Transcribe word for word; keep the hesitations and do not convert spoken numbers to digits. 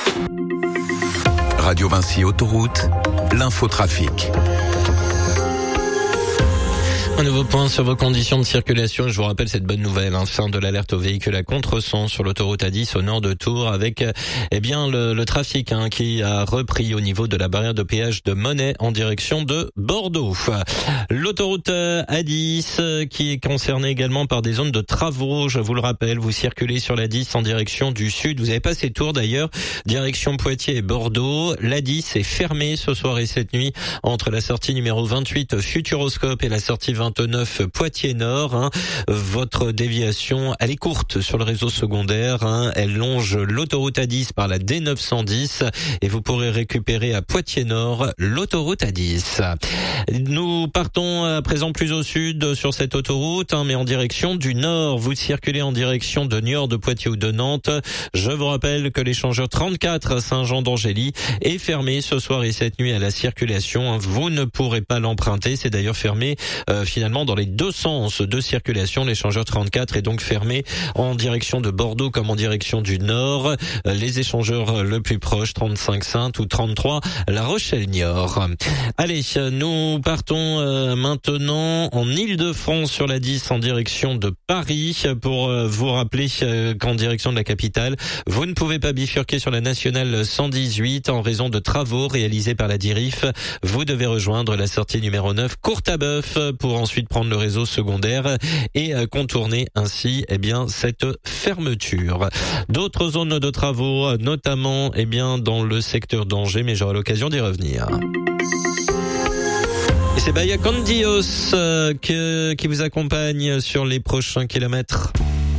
Radio Vinci Autoroute, l'infotrafic. Un nouveau point sur vos conditions de circulation. Je vous rappelle cette bonne nouvelle, hein, fin de l'alerte aux véhicules à contresens sur l'autoroute A dix au nord de Tours, avec eh bien le, le trafic hein, qui a repris au niveau de la barrière de péage de Monnet en direction de Bordeaux. L'autoroute A dix qui est concernée également par des zones de travaux. Je vous le rappelle, vous circulez sur l'A dix en direction du sud. Vous avez passé Tours d'ailleurs, direction Poitiers et Bordeaux. L'A dix est fermée ce soir et cette nuit entre la sortie numéro vingt-huit Futuroscope et la sortie vingt-neuf Poitiers Nord. Hein. Votre déviation, elle est courte sur le réseau secondaire. Hein. Elle longe l'autoroute A dix par la D neuf cent dix et vous pourrez récupérer à Poitiers Nord l'autoroute A dix. Nous partons à présent plus au sud sur cette autoroute, hein, mais en direction du nord. Vous circulez en direction de Niort, de Poitiers ou de Nantes. Je vous rappelle que l'échangeur trente-quatre Saint-Jean d'Angély est fermé ce soir et cette nuit à la circulation. Hein. Vous ne pourrez pas l'emprunter. C'est d'ailleurs fermé euh, finalement dans les deux sens de circulation. L'échangeur trente-quatre est donc fermé en direction de Bordeaux comme en direction du nord. Les échangeurs le plus proche, trente-cinq Saintes ou trente-trois La Rochelle-Niort. Allez, nous partons euh, maintenant en Île-de-France sur la dix en direction de Paris pour euh, vous rappeler euh, qu'en direction de la capitale, vous ne pouvez pas bifurquer sur la nationale cent dix-huit en raison de travaux réalisés par la D I R I F. Vous devez rejoindre la sortie numéro neuf Courtabœuf pour ensuite prendre le réseau secondaire et contourner ainsi eh bien cette fermeture. D'autres zones de travaux, notamment eh bien dans le secteur d'Angers, mais j'aurai l'occasion d'y revenir. Et c'est Baya Candios euh, que, qui vous accompagne sur les prochains kilomètres.